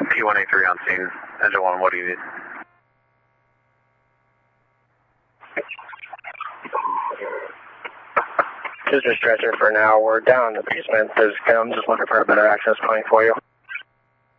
P183 on scene. Engine 1, what do you need? Just a stretcher for now. We're down in the basement. I'm just looking for a better access point for you.